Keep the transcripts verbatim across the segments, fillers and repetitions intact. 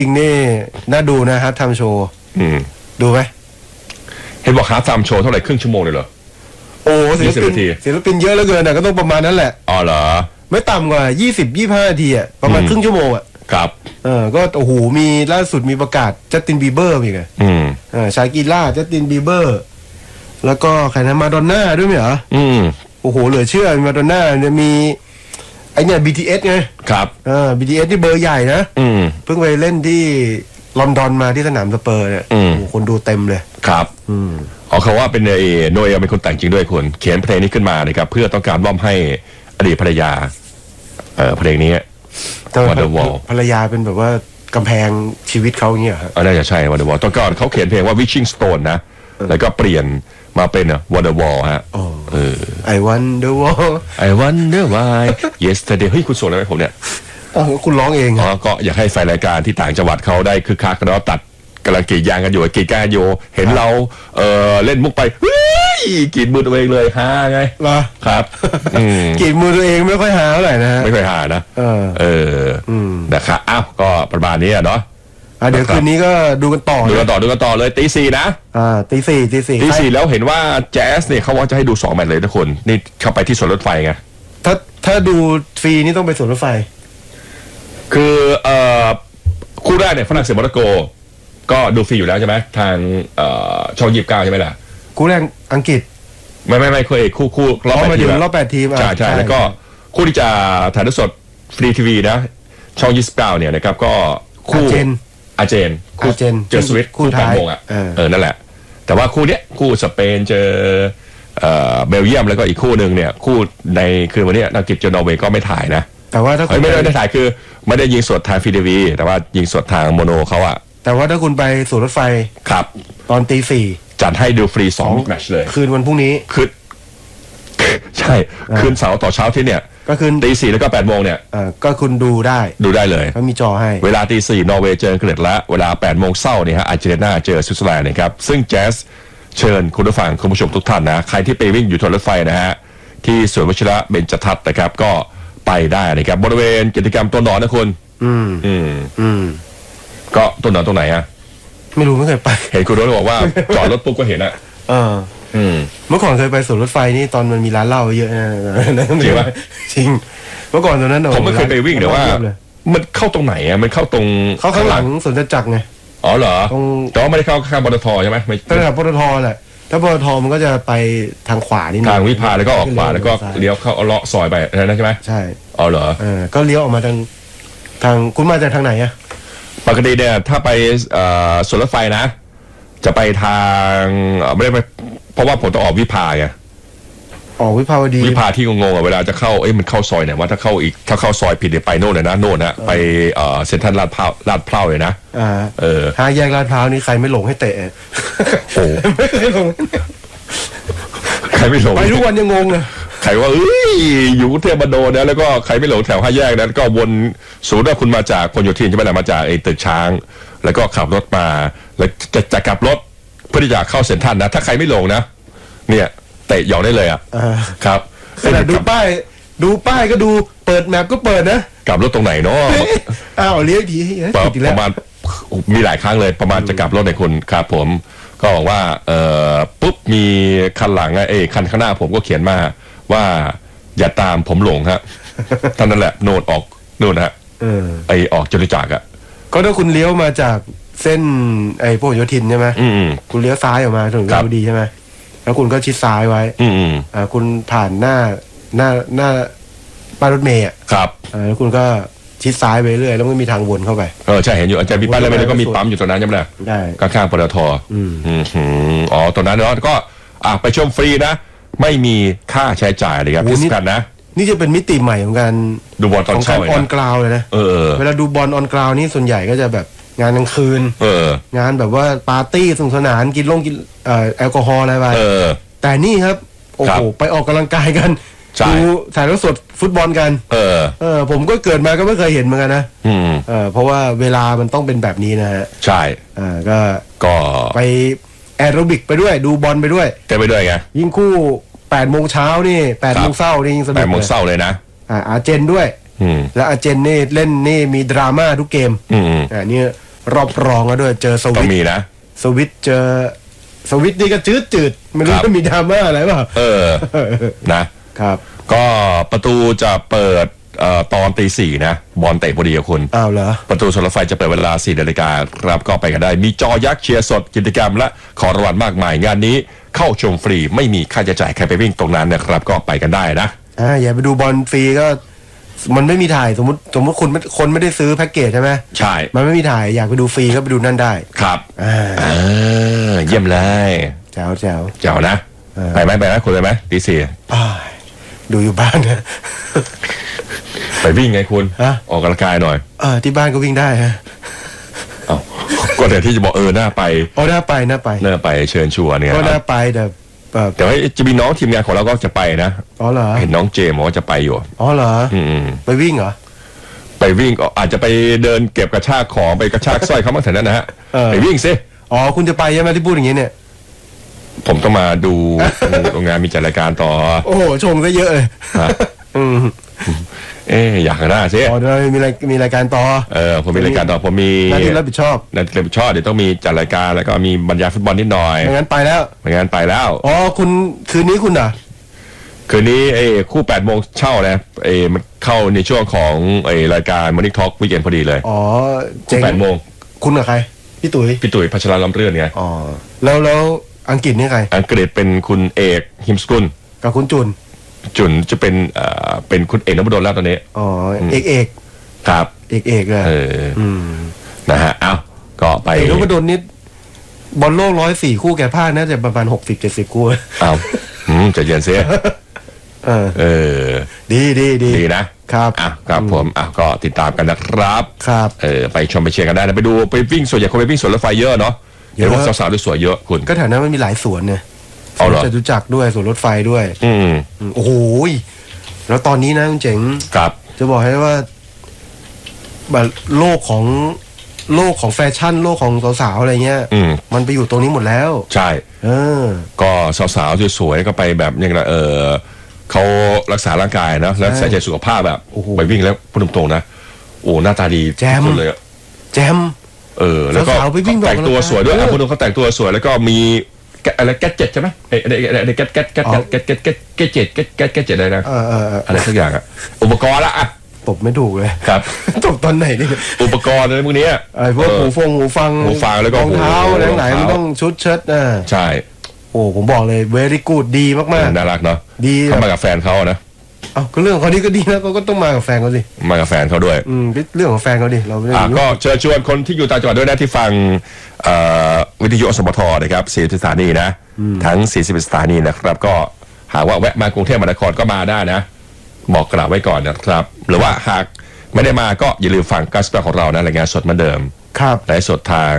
จริงนี่น่าดูนะฮะทำโชว์ดูไหมเห็นบอกฮาร์ดทำโชว์เท่าไหร่ครึ่งชั่วโมงเลยเหรอโอ้ศิลปินศิลปินเยอะเหลือเกินนะก็ต้องประมาณนั้นแหละอ๋อเหรอไม่ต่ำกว่ายี่สิบ ยี่สิบห้านาทีอ่ะประมาณครึ่งชั่วโมงอ่ะครับเออก็โอ้โหมีล่าสุดมีประกาศจัสตินบีเบอร์อีกอ่ะอืมอ่าชากิล่าจัสตินบีเบอร์แล้วก็ใครนะมาดอนน่าด้วยไหมเหรออืมโอ้โหเหลือเชื่อมีมาดอนน่าเนี่ยมีไอเนี่ย บี ที เอส ไงครับอ่า บี ที เอส ที่เบอร์ใหญ่นะอืมเพิ่งไปเล่นที่ลอนดอนมาที่สนามสเปอร์เนี่ยโอ้โหคนดูเต็มเลยครับอืมอ๋อเขาว่าเป็นเอโนเอลเป็นคนแต่งจริงด้วยคนเขียนเพลงนี้ขึ้นมานะครับเพื่อต้องการมอบให้อดีตภรรยาเอ่อเพลงนี้ Wonderwall ภรรยาเป็นแบบว่ากำแพงชีวิตเขาอย่างเงี้ยครับน่าจะใช่ Wonderwall ตอนก่อนเขาเขียนเพลงว่า Wishing Stone นะแล้วก็เปลี่ยนมาเป็น Wonderwall ฮะเออ I Wonderwall I wonder why yesterday เฮ้ยคุณส่งอะไรให้ผมเนี่ยอ๋อคุณร้องเองอ๋อก็อยากให้แฟนรายการที่ต่างจังหวัดเขาได้คึกคักกันแล้วตัดกำลังกรีดยางกันอยู่กรีดก้านอยู่เห็นเราเออเล่นมุกไปเฮ้ยกรีดมือตัวเองเลยฮาไงเหรอครับกรีดมือตัวเองไม่ค่อยฮาเท่าไหร่นะไม่ค่อยฮานะเออเออนะครับอ้าวก็ประมาณนี้เนาะเดี๋ยวคืนนี้ก็ดูกันต่อดูกันต่อดูกันต่อเลยตีสี่นะอ่าตีสี่ตีสี่ตีสี่แล้วเห็นว่าแจ๊สเนี่ยเขาว่าจะให้ดูสองแมตช์เลยทุกคนนี่เข้าไปที่สวนรถไฟไงถ้าถ้าดูฟรีนี่ต้องไปสวนรถไฟคือเอ่อคู่แรกเนี่ยฝรั่งเศสโมร็อกโกก็ดูฟรีอยู่แล้วใช่ไหมทางเอ่อช่องยี่สิบเก้าใช่ไหมล่ะคู่แรกอังกฤษไม่ไม่ไม่เคยคู่คู่รอบแปดทีมรอบแปดทีมใช่ใช่แล้วก็คู่ที่จะถ่ายทอดสดฟรีทีวีนะช่องยี่สิบเก้าเนี่ยนะครับก็คู่อาเจนคู่เจนเจอสวิตคู่แปดโมงอ่ะเออนั่นแหละแต่ว่าคู่เนี้ยคู่สเปนเจอเอ่อเบลเยียมแล้วก็อีกคู่หนึ่งเนี่ยคู่ในคืนวันนี้อังกฤษเจอนอร์เวย์ก็ไม่ถ่ายนะแต่ว่าถ้าคุณไม่ได้ถ่ายคือไม่ได้ยิงสดทางฟรีทีวีแต่ว่ายิงสดทางโมโนเขาอะแต่ว่าถ้าคุณไปสวนรถไฟครับตอนตีสี่จัดให้ดูฟรีสองแมตช์เลยคืนวันพรุ่งนี้คืนใช่คืนเสาร์ต่อเช้าที่เนี่ยก็คืนตีสี่แล้วก็แปดโมงเนี่ยอ่าก็คุณดูได้ดูได้เลยเขามีจอให้เวลาตีสี่นอร์เวย์เจออังกฤษและเวลาแปดโมงเช้าเนี่ยฮะอาร์เจนตินาเจอสวิตเซอร์แลนด์นะครับซึ่งแจ๊สเชิญคุณผู้ฟังคุณผู้ชมทุกท่านนะใครที่ไปวิ่งอยู่บนรถไฟนะฮะที่สวนวชิระเบญจทัศน์นะครับก็ไปได้นะครับบริเวณกิจกรรมต้นหนอนนะคุณอืมอืมอืมก็ต้นหนอนตรงไหนอะไม่รู้ไม่เคยไปเห็นคุณรถบอกว่าจอดรถปุ๊บก็เห็นอะเอออืมเมื่อก่อนเคยไปสวนรถไฟนี่ตอนมันมีร้านเหล้าเยอะนะจริงปะจริงเมื่อก่อนตอนนั้นผมไม่เคยไปวิ่งแต่ว่ามันเข้าตรงไหนอะมันเข้าตรงเข้าข้างหลังสวนจักรไงอ๋อเหรอแต่ว่าไม่ได้เข้าข้างปตทใช่ไหมไม่ระดับปตทแหละถ้าปตทมันก็จะไปทางขวานี่ทางวิภาแล้วก็ออกขวาแล้วก็เลี้ยวเข้าเลาะซอยไปนั่นใช่ไหมใช่อ๋อเหรอเออก็เลี้ยวออกมาทางทางคุณมาจากทางไหนอะปกติเนี่ยถ้าไปสวนรถไฟนะจะไปทางไม่ได้ไปเพราะว่าผมต้องออกวิภาไงออกวิภาวดีวิภาที่งงๆเวลาจะเข้าเอ้ยมันเข้าซอยเนี่ยว่าถ้าเข้าอีกถ้าเข้าซอยผิดเดี๋ยวไปโน่นเลยนะโน่นนะไปเซ็นทรัลลาดพร้าวลาดพร้าวเลยนะอ่าเออห้าแยกลาดพร้าวนี่ใครไม่หลงให้เตะโอ้ไม่เคยหลงใครไม่หลงไปทุกวันยังงงเลยใครว่าเอ้ยอยู่เทพบดนะแล้วก็ใครไม่หลงแถวห้าแยกนั้นก็วนสมมติว่าคุณมาจากคนโยธินใช่ไหมล่ะมาจากไอ้ตึกช้างแล้วก็ขับรถมาแล้วจะจะกลับรถเพื่อที่จะเข้าเซ็นทรัลนะถ้าใครไม่หลงนะเนี่ยเตะหยอกได้เลยอ่ะครับขนาดดูป้ายดูป้ายก็ดูเปิดแมปก็เปิดนะกลับรถตรงไหนเนาะอ้าวเลี้ยวทีประมาณมีหลายครั้งเลยประมาณจะกลับรถในคนครับผมก็บอกว่าเอ่อปุ๊บมีคันหลังเอ้คันข้างหน้าผมก็เขียนมาว่าอย่าตามผมหลงฮะท่านนั่นแหละโน่นออกโน่นฮะไอออกจตุจักรอ่ะก็ถ้าคุณเลี้ยวมาจากเส้นไอพวกโยธินใช่ไหมคุณเลี้ยวซ้ายออกมาถึงวิภาวดีใช่ไหมแล้วคุณก็ชิดซ้ายไว้อืมอ่าคุณผ่านหน้าหน้าหน้าป้ายรถเมย์อ่ะครับอ่าแล้วคุณก็ชิดซ้ายไปเรื่อยแล้วมันมีทางวนเข้าไปเออใช่เห็นอยู่อาจารย์มีป้ายรถเมย์แล้วก็มีปั๊มอยู่ตรงนั้นใช่ไหมล่ะได้ข้างๆปตทอืมอืมอ๋อตรงนั้นเนาะก็อ่าไปชมฟรีนะไม่มีค่าใช้จ่ายเลยครับพิเศษนะนี่จะเป็นมิติใหม่ของการดูบอลตอนเช้าออนกราวเลยนะเออเวลาดูบอลออนกราวนี่ส่วนใหญ่ก็จะแบบงานกลางคืนเอองานแบบว่าปาร์ตี้สนุกสนานกินลงกินเอ่อแอลกอฮอล์อะไรไปเออแต่นี่ครับโอ้โหไปออกกำลังกายกันดูถ่ายทอดสดฟุตบอลกันเออเออผมก็เกิดมาก็ไม่เคยเห็นเหมือนกันนะอืมเออเพราะว่าเวลามันต้องเป็นแบบนี้นะฮะใช่อ่าก็ก็ไปแอโรบิกไปด้วยดูบอลไปด้วยเต้นไปด้วยไงยิ่งคู่แปดโมงเช้านี่แปดโมงเช้านี่ยิ่งสนุกแปดโมงเช้าเลยนะอ่าอาร์เจนด้วยแล้วอาร์เจนนี่เล่นนี่มีดราม่าทุกเกมอืมอ่านี่รอบรองแล้วด้วยเจอสวิตต้องมีนะสวิตเจอสวิตนี่ก็จืดจืดไม่รู้ว่ามีดราม่าอะไรเปล่าเออนะครับก็ประตูจะเปิดเอ่อตอนตีสี่นะบอลเตะพอดีกับคุณอ้าวเหรอประตูชลรถไฟจะเปิดเวลาสี่นาฬิกาครับก็ไปกันได้มีจอยักษ์เชียร์สดกิจกรรมและของรางวัลมากมายงานนี้เข้าชมฟรีไม่มีค่าใช้จ่ายใครไปวิ่งตรงนั้นนะครับก็ไปกันได้นะอ่าอย่าไปดูบอลฟรีก็มันไม่มีถ่ายสมมติสมมติคุณคนไม่ได้ซื้อแพ็กเกจใช่ไหมใช่มันไม่มีถ่ายอยากไปดูฟรีก็ไปดูนั่นได้ครับอ่าเยี่ยมเลยแจ๋วแจ๋วแจ๋วนะไปไหมไปไหมคุณไปไหมตีสี่ดูอยู่บ้านนะไปวิ่งไงคุณออกกำลังกายหน่อยเออที่บ้านก็วิ่งได้ฮะเอาก็เดี๋ยวที่จะบอกเออหน้าไปอ๋อหน้าไปหน้าไปหน้าไปเชิญชวนเนี่ยก็หน้าไปแต่แต่ว่าจะมีน้องทีมงานของเราก็จะไปนะอ๋อเหรอเห็นน้องเจมบอกว่าจะไปอยู่อ๋อเหรออืมไปวิ่งเหรอไปวิ่งก็อาจจะไปเดินเก็บกระชากของไปกระชากสร้อยเขาบ้างแถวนั้นนะฮะไปวิ่งสิอ๋อคุณจะไปใช่ไหมที่พูดอย่างนี้เนี่ยผมต้องมาดูโรงงานมีจัดรายการต่อโอ้โหชงซะเยอะเลยอืมเอ๊อยากหน้าสิอ๋อเดี๋ยวมีรายมีรายการต่อเออผมมีรายการต่อผมมีหน้าที่รับผิดชอบหน้าที่รับผิดชอบเดี๋ยวต้องมีจัดรายการแล้วก็มีบรรยายฟุตบอลนิดหน่อยไม่งั้นไปแล้วไม่งั้นไปแล้วอ๋อคุณคืนนี้คุณอ่ะคืนนี้ไอ้คู่แปดโมงเช่านะไอ้มันเข้าในช่วงของไอ้รายการ Morning Talk วีคเอนพอดีเลยอ๋อคู่แปดโมงคุณกับใครพี่ตุ๋ยพี่ตุ๋ยพัชราลำเรื่อนไงอ๋อแล้วแล้วอังกฤษนี่ใครอังกฤษเป็นคุณเอกฮิมสกุลกับคุณจุนจุนจะเป็นเอ่อเป็นคุณเอกนพดลแล้วตอนนี้อ๋อเอกเอกครับเอกเอกเลยเออนะฮะเอ้าก็ไปเอกนพดลนี่บอลโลกร้อยสี่คู่แก่ภาคน่าจะประมาณหกสิบเจ็ดสิบคู่เอ้าอืมจะเย็นเสียเออเออดีดีดีดีนะครับอ่ะครับผมอ่ะก็ติดตามกันนะครับครับเออไปชมไปเชียร์กันได้นะไปดูไปวิ่งส่วนใหญ่คนไปวิ่งสวนรถไฟเยอะเนาะเห็นว่าสาวๆด้วยสวยเยอะคุณก็แถวนั้นมันมีหลายสวนเนี่ยเอาเหรอจะรู้จักด้วยสวนรถไฟด้วยอืมโอ้โหแล้วตอนนี้นะคุณเจ๋งครับจะบอกให้ว่าแบบโลกของโลกของแฟชั่นโลกของสาวๆอะไรเงี้ยมันไปอยู่ตรงนี้หมดแล้วใช่เออก็สาวๆสวยๆก็ไปแบบอย่างไรเออเขารักษาร่างกายนะแล้วใส่ใจสุขภาพแบบไปวิ่งแล้วพูดตรงๆนะโอ้หน้าตาดีแจมเลยแจมเออแล้วก็แต่งตัวสวยด้วยอ่ะพูดตรงเขาแต่งตัวสวยแล้วก็มีอะไรแก๊สเจ็ดใช่ไหมไอ้ไอ้ไอ้แก๊สแก๊สแก๊สแก๊สแก๊สแก๊สแก๊สเจ็ดแก๊สแก๊สแก๊สเจ็ดอะไรนะอะไรสักอย่างอะอุปกรณ์ละอะตบไม่ถูกเลยครับตบตอนไหนนี่อุปกรณ์อะไรพวกนี้ไอ้พวกหูฟงหูฟังหูฟังแล้วก็รองเท้าอะไรไหนมันต้องชุดเชิ้ตอ่ะใช่โอ้ผมบอกเลย very good ดีมากๆน่ารักเนาะดีเขามากับแฟนเขานะเอ้าก็เรื่องเขานี่ก็ดีแล้วก็ต้องมากับแฟนเขาสิมากับแฟนเขาด้วยอืมเรื่องของแฟนเขาดิเราไม่ได้ก็เชิญชวนคนที่อยู่ต่างจังหวัดด้วยนะที่ฟังวิทยุอสมทนะครับสี่สิบสถานีนะทั้งสี่สิบสถานีนะครับก็หากว่าแวะมากรุงเทพมหานครก็มาได้นะบอกกล่าวไว้ก่อนนะครับหรือว่าหากไม่ได้มาก็อย่าลืมฟังกัสเปอร์ของเรานะรายงานสดเหมือนเดิมครับไลฟ์สดทาง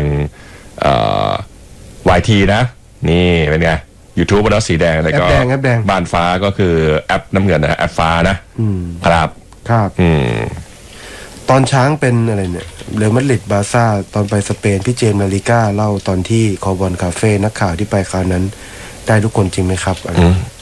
วายทีนะนี่เป็นไงYouTube นะสีแดงแล้วก็บ้านฟ้าก็คือแอปน้ำเงินนะแอปฟ้านะครับครับอืมตอนช้างเป็นอะไรเนี่ยเรอัลมาดริดบาร์ซ่าตอนไปสเปนพี่เจมส์ลาลิก้าเล่าตอนที่คอบอนคาเฟ่นักข่าวที่ไปคราวนั้นได้ทุกคนจริงไหมครับอะไร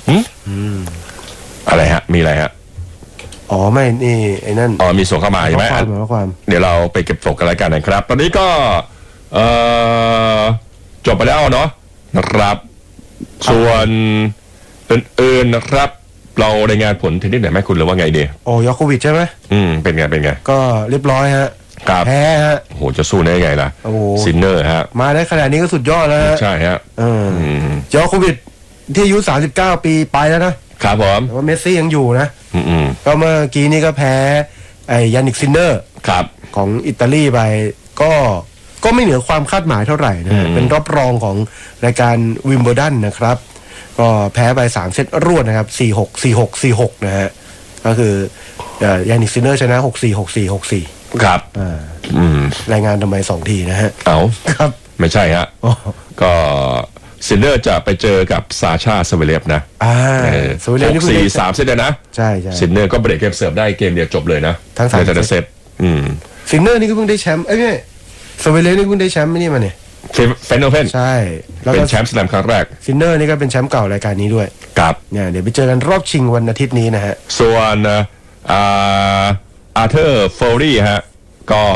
อะไรฮะมีอะไรฮะอ๋อไม่นี่ไอ้นั่นอ๋อมีส่งเข้ามาใช่ไหมเดี๋ยวเราไปเก็บส่งกันแล้วกันนะครับตอนนี้ก็เอ่อจบไปแล้วเนาะนะครับส่วนอื่นๆนะครับเรารายงานผลเทนนิสหน่อยไหมคุณหรือว่าไงดีโอ้ยอโควิดใช่ไหมอืมเป็นไงเป็นไงก็เรียบร้อยฮะแพ้ฮะโหจะสู้ได้ไงล่ะซินเนอร์ฮะมาได้ขนาดนี้ก็สุดยอดแล้วใช่ฮะเออจอโควิดที่อายุสามสิบเก้าปีไปแล้วนะครับผมแต่ว่าเมสซี่ยังอยู่นะอืมก็เมื่อกี้นี้ก็แพ้ไอ้ยานิกซินเนอร์ครับของอิตาลีไปก็ก็ไม่เหนือความคาดหมายเท่าไหร่นะเป็นรอบรองของรายการวิมเบิลดันนะครับก็แพ้ไปสามเซตรวดนะครับสี่หก สี่หก สี่หกนะฮะก็คือยานิกซินเนอร์ชนะหกสี่ หกสี่ หกสี่ครับอ่าอืมรายงานทำไมสองทีนะฮะเอาครับไม่ใช่ฮะก็ซินเนอร์จะไปเจอกับซาชาสเวเลฟนะอ่าสเวเลฟสี่สามเซตเลยนะใช่ใช่ซินเนอร์ก็เบรกเกมเสิร์ฟได้เกมเดียวจบเลยนะทั้งสามเซตอืมซินเนอร์นี่ก็เพิ่งได้แชมป์เอ้ยสเวเลฟนี่เพิ่งได้แชมป์ไม่นี่มาเนี่ยเฟนโอเพนใช่เป็นแชมป์สแลมครั้งแรกซินเนอร์นี่ก็เป็นแชมป์เก่ารายการนี้ด้วยครับเนี่ยเดี๋ยวไปเจอกันรอบชิงวันอาทิตย์นี้นะฮะส่วนอ่าอาร์เธอร์โฟรี่ฮะก็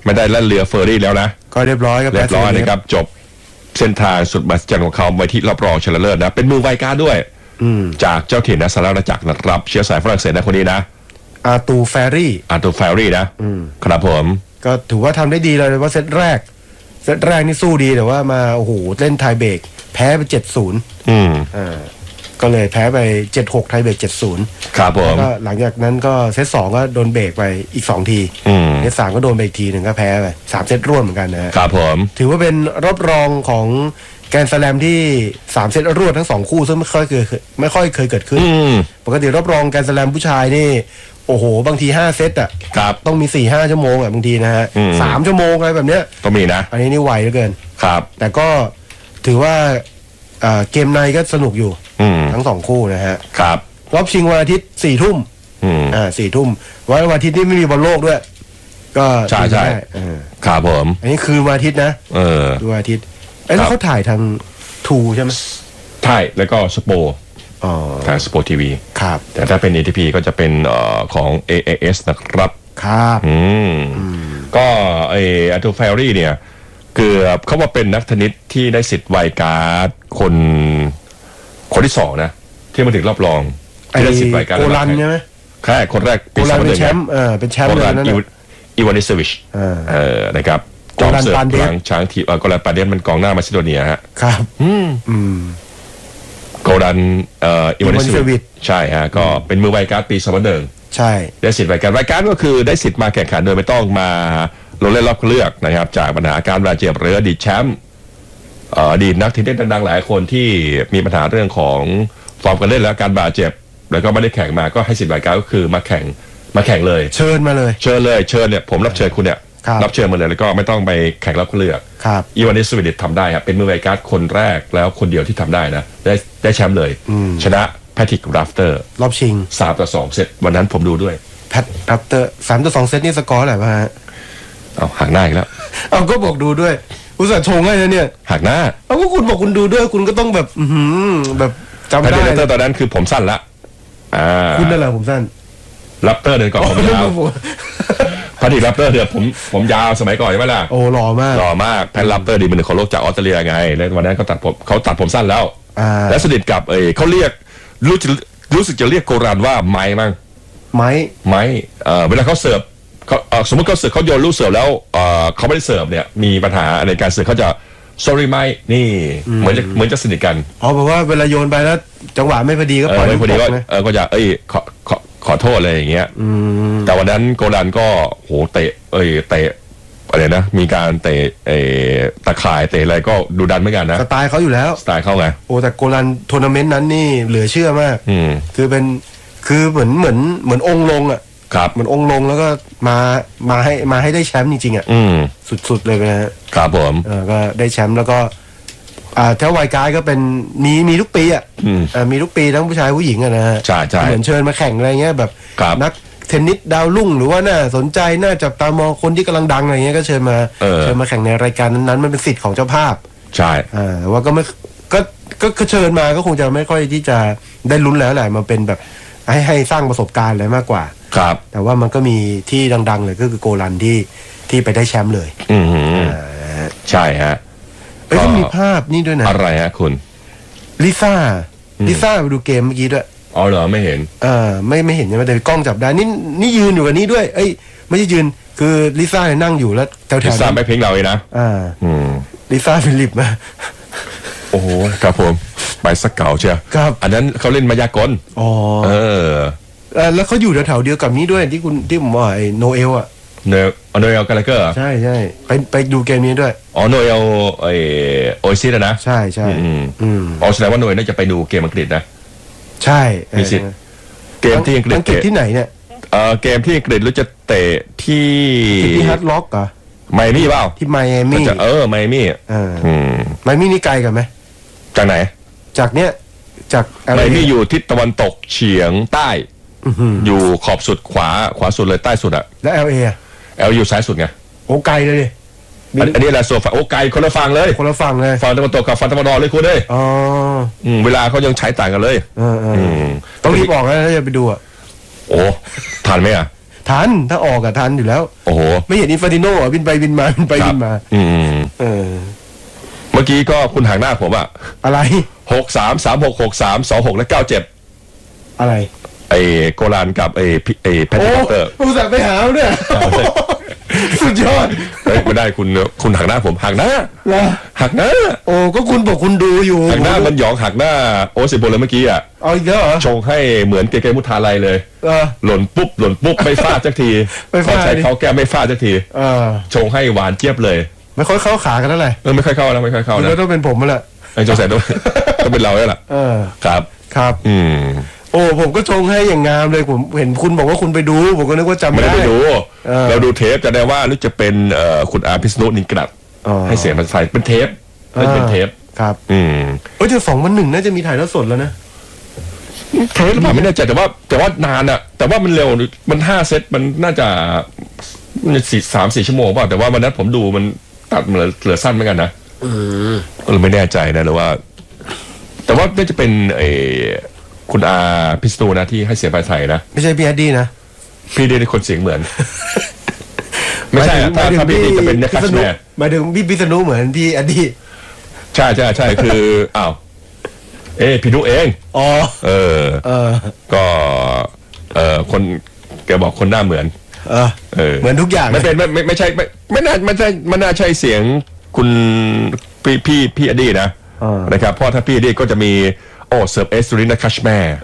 ไม่ได้ลั่นเรือเฟอร์รี่แล้วนะก็เรียบร้อยครับเรียบร้อยนะครับจบเส้นทางสุดมหัศจรรย์ของเขาไปที่รอบรองชนะเลิศนะเป็นมือไวการ์ดด้วยจากเจ้าถิ่นนะสหรัฐอาณาจักรนะครับเชื้อสายฝรั่งเศสนะคนนี้นะอาร์ตูแฟรี่อาร์ตูแฟรี่นะครับผมก็ถือว่าทำได้ดีเลยว่าเซตแรกเซตแรกนี่สู้ดีแต่ว่ามาโอ้โหเล่นไทยเบรกแพ้ไปเจ็ดศูนย์อืมอ่าก็เลยแพ้ไปเจ็ดหกไทยเบรกเจ็ดศูนย์ครับผมก็หลังจากนั้นก็เซตสองก็โดนเบรกไปอีกสองทีเซตสามก็โดนไปอีกทีหนึ่งก็แพ้ไปสามเซตร่วมเหมือนกันนะครับผมถือว่าเป็นรอบรองของแกรนด์สแลมที่สามเซตรวดทั้งสองคู่ซึ่งไม่ค่อยเคยไม่ค่อยเคยเกิดขึ้นปกติรอบรองแกรนด์สแลมผู้ชายนี่โอ้โหบางทีห้าเซตอ่ะต้องมีสี่ห้าชั่วโมงอ่ะบางทีนะฮะสามชั่วโมงอะไรแบบเนี้ยต้องมีนะอันนี้นี่ไวเหลือเกินครับแต่ก็ถือว่าเกมในก็สนุกอยู่ทั้งสองคู่นะฮะครับรอบชิงวันอาทิตย์สี่ทุ่มอ่าสี่ทุ่มวันอาทิตย์นี่ไม่มีบอลโลกด้วยก็ใช่ใช่ครับผมอันนี้คือวันอาทิตย์นะเออดูวันอาทิตย์ไอ้แล้วเขาถ่ายทางทูใช่ไหมใช่แล้วก็สโปทางสโปทีวีครับแต่ถ้าเป็น เอ ที พี ก็จะเป็นเอ่อของ เอ เอ เอส นะครับครับอืมก็ไอ้อาร์ตูแฟรี่เนี่ยเกือบเขาว่าเป็นนักเทนนิสที่ได้สิทธิ์ไวการ์ดคนคนที่สองนะที่มาถึงรอบรองที่ได้สิทธิ์ไวการ์ดโกลันใช่ไหมแค่คนแรกโกลันเป็นแชมป์เออเป็นแชมป์เลยนะอีวานิเซวิชเออนะครับจอมเสิร์ฟหลังช้างทีโกลันปาเดสมันกองหน้ามาซิโดเนียฮะครับอืมอืมโกลันเอ่ออีวานิเซวิชใช่ฮะก็เป็นมือไวการ์ดปีสองพันหนึ่งใช่ได้สิทธิ์ไวการ์ดไวการ์ดก็คือได้สิทธิ์มาแข่งขันโดยไม่ต้องมาลงเล่นรอบเลือกนะครับจากปัญหาการบาดเจ็บหรืออดีตแชมป์อดีตนักเทนนิสดังๆหลายคนที่มีปัญหาเรื่องของฟอร์มการเล่นและการบาดเจ็บแล้วก็ไม่ได้แข่งมาก็ให้สิทธิ์ไวการ์ดก็คือมาแข่งมาแข่งเลยเชิญมาเลยเชิญเลยเชิญเนี่ยผมรับเชิญคุณเนี่ยรับเชิญมาเลยแล้วก็ไม่ต้องไปแข่งรอบเลือกอีวานิสวิดิตทำได้ครับเป็นมือไวการ์ดคนแรกแล้วคนเดียวที่ทำได้นะได้ได้แชมป์เลยชนะแพทริกราฟเตอร์รอบชิงสามต่อสองเซตวันนั้นผมดูด้วยแพทราฟเตอร์สามต่อสองเซตนี่สกอร์อะไรวะฮะเอาหักหน้าอีกแล้วเอาก็บอกดูด้วยอุตส่าห์ชงให้นะเนี่ยหักหน้าเอาก็คุณบอกคุณดูด้วยคุณก็ต้องแบบอืมแบบจำได้แพทริกราฟเตอร์ตอนนั้นคือผมสั้นละอ่าคุณนั่นแหละผมสั้นราฟเตอร์เดินก่อนผมยาวแพทริกราฟเตอร์เถอะผมผมยาวสมัยก่อนใช่ไหมล่ะโอ้หล่อมากหล่อมากแพทริกราฟเตอร์ดีเป็นหนึ่งของโลกจากออสเตรเลียไงแล้ววันนั้นเขาตัดผมเขาตัดผมสั้นแล้วและสนิทกับเออเขาเรียกรู้สึกรู้สึกจะเรียกโกรันว่าไม้มั้งไม้ไม้เอ่อเวลาเขาเสิร์ฟเขาสมมติเขาเสิร์ฟเขาโยนลูกเสิร์ฟแล้วเอ่อเขาไม่ได้เสิร์ฟเนี่ยมีปัญหาในการเสิร์ฟเขาจะ sorry ไม้นี่เหมือนจะเหมือนจะสนิทกันอ๋อแปลว่าเวลาโยนไปแล้วจังหวะไม่พอดีก็ปล่อยไม่พอดีก็เออก็จะเอ้ยขอขอขอโทษอะไรอย่างเงี้ยแต่วันนั้นโกรันก็โหเตะเอ้ยเตะอะไรนะมีการเตะเอตะข่ายเตะอะไรก็ดูดันเหมือนกันนะสไตล์เขาอยู่แล้วสไตล์เขาไงโอ้แต่โกรันทัวร์นาเมนต์นั้นนี่เหลือเชื่อมากคือเป็นคือเหมือนเหมือนเหมือนองค์ลงอ่ะครับเหมือนองค์ลงแล้วก็มามาให้มาให้ได้แชมป์จริงๆอ่ะสุดๆเลยนะฮะครับผมเออก็ได้แชมป์แล้วก็อ่าแถวไวการ์ดก็เป็นมีมีทุกปีอ่ะอ่ามีทุกปีทั้งผู้ชายผู้หญิงอ่ะนะฮะใช่ใช่เหมือนเชิญมาแข่งอะไรเงี้ยแบบนักเทนนิสดาวรุ่งหรือว่าน่าสนใจน่าจับตามองคนที่กำลังดังอะไรเงี้ยก็เชิญมาเชิญมาแข่งในรายการนั้นๆมันเป็นสิทธิ์ของเจ้าภาพใช่อ่าว่าก็ไม่ก็ก็เชิญมาก็คงจะไม่ค่อยที่จะได้ลุ้นแล้วแหละมันเป็นแบบให้ให้สร้างประสบการณ์อะไรมากกว่าครับแต่ว่ามันก็มีที่ดังๆเลยก็คือโกลันที่ที่ไปได้แชมป์เลยอืมใช่ฮะเอ้ยมีภาพนี่ด้วยนะอะไรฮะคุณลิซ่าลิซ่าไปดูเกมเมื่อกี้ด้วยอ๋อเหรอไม่เห็นเออไม่ไม่เห็นใช่ไหมแต่กล้องจับได้นี่นี่ยืนอยู่กับนี่ด้วยเอ้ยไม่ใช่ยืนคือลิซ่านั่งอยู่แล้วแถวๆลิซ่าไม่เพลงเราเลยนะอ่าอืมลิซ่าฟิลิปมาโอ้โหครับผมไปสักเก่าเชียวครับอันนั้นเขาเล่นมายากลอ๋อเออแล้วเขาอยู่แถวๆเดียวกับนี้ด้วยที่คุณที่ผมว่าไอ้โนเอลอะเนอโนเอลกาลาเกอร์ใช่ใช่ไปไปดูเกมนี้ด้วยอ๋อโนเอลไอโอซิสนะใช่ใช่อืมอืมอ๋อแสดงว่าโนเอลน่าจะไปดูเกมอังกฤษนะใช่มีสิทธิ์เกมที่อังกฤษอังกฤษที่ไหนเนี่ยเออเกมที่อังกฤษรู้จะเตะที่ที่ฮาร์ดล็อกเหรอไมอามี่เปล่าที่ไมอามี่เออไมอามี่อืมไมอามี่นี่ไกลกันไหมจากไหนจากเนี้ยจากไมอามี่อยู่ทิศตะวันตกเฉียงใต้อยู่ขอบสุดขวาขวาสุดเลยใต้สุดอะแล้ว แอล เอ อ่ะแอล อยู่ซ้ายสุดไงโอ้ไกลเลยดิอันนี้แหละโซฟาโอ้ไกลคนละฝั่งเลยคนละฝั่งเลยฝั่งตะวันตกกับฝั่งตะวันออกเลยคุณเลยอ๋อเวลาเขายังใช้ต่างกันเลยต้องรีบบอกนะถ้าจะไปดูอ่ะโอ้ทันไหมอ่ะทันถ้าออกอะทันอยู่แล้วโอ้โหไม่เห็นอินฟาติโน่เหรอบินไปบินมาบินไปครับบินมาอืมเออเมื่อกี้ก็คุณห่างหน้าผมอะอะไรหกสามสามหกหกสามสองหกและเก้าเจ็ดอะไรไอ้โกลานกับไอ้พี่ไอ้แพทโอ้ริกเตอร์อุตส่าห์ไปหาเนี่ยสุดยอดเฮ้ยไม่ได้คุณคุณหักหน้าผมหักหน้าเหรอหักหน้าโอ้ก็คุณบอกคุณดูอยู่หักหน้ามันหยองหักหน้าโอสิบนเลยเมื่อกี้อ่ะเอาอีกแล้วเหรอชงให้เหมือนเกเกมุทาไลเลยเออหล่นปุ๊บหล่นปุ๊บไม่ฟาดสักทีไม่ฟาดพอใช้เขาแก้ไม่ฟาดสักทีเออชงให้หวานเจี๊ยบเลยไม่ค่อยเข้าขากันแล้วแหละเออไม่ค่อยเข้าแล้วไม่ค่อยเข้าคุณนะก็ต้องเป็นผมแล้วแหละไอ้โจแสนต้อง ต้องเป็นเราแล้วล่ะเออครับครับอืมโอ้ผมก็ชงให้อย่างงามเลยผมเห็นคุณบอกว่าคุณไปดูผมก็นึกว่าจำไม่ไม่ได้ได้ไปดูเออเราดูเทปจะได้ว่านึกจะเป็นเอ่อคุณอาพิษณุนินกระดับอ๋อให้เสียงภาษาไทยเป็นเทปเล่นเป็นเทปครับอืมเอ้ยแต่สองวันหนึ่งน่าจะมีถ่ายทอดสดแล้วนะเทปหรือเปล่าไม่แน่ใจแต่ว่าแต่ว่านานอะแต่ว่ามันเร็วมันห้าเซตมันน่าจะมันสี่สามสี่ชั่วโมงเปล่าแต่ว่าวันนั้นผมดูมันตัดเหลือเหลือสั้นเหมือนกันนะก็เลยไม่แน่ใจนะหรือว่า แต่ว่าน่าจะเป็นไอ้คุณอาพิสตูนะที่ให้เสียงภาษาไทยนะไม่ใช่พี่แอดดี้นะพี่ได้คนเสียงเหมือน ไม่ใช่อะถ้าถ้าพี่จะเป็นนักพิคัษชณุแมร์หมายถึงพี่พิษณุเหมือนพี่แอดดี้ใช่ใช่ใช่คืออ้าวเอ้พี่นุเองอ๋อเออเออก็เออคนแกบอกคนหน้าเหมือนเออเออเหมือนทุกอย่างไม่เป็นไม่ไม่ไม่ใช่ไม่ไม่น่าไม่ใช่ไม่น่าใช่เสียงคุณพี่พี่พี่อดีนะอ่านะครับเพราะถ้าพี่อดีก็จะมีโอ้เสิร์ฟเอสรินาคัชแมร์